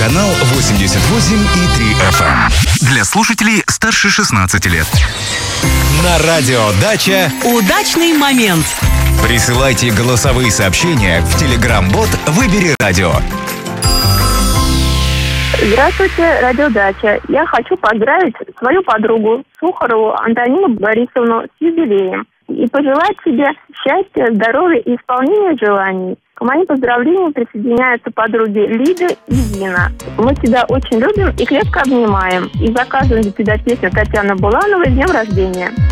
Радиоканал 88,3 FM. Для слушателей старше 16 лет. На радио «Дача» удачный момент. Присылайте голосовые сообщения в Telegram-бот «Выбери радио». Здравствуйте, радио «Дача». Я хочу поздравить свою подругу Сухарову Антонину Борисовну с юбилеем и пожелать тебе счастья, здоровья и исполнения желаний. К моим поздравлениям присоединяются подруги Лида и Дина. Мы тебя очень любим и крепко обнимаем. И заказываем для тебя песню Татьяны Булановой «С днем рождения».